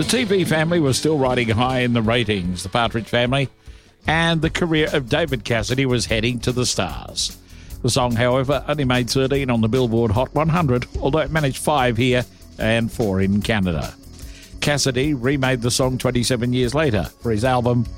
The TV Family was still riding high in the ratings, The Partridge Family, and the career of David Cassidy was heading to the stars. The song, however, only made 13 on the Billboard Hot 100, although it managed 5 here and 4 in Canada. Cassidy remade the song 27 years later for his album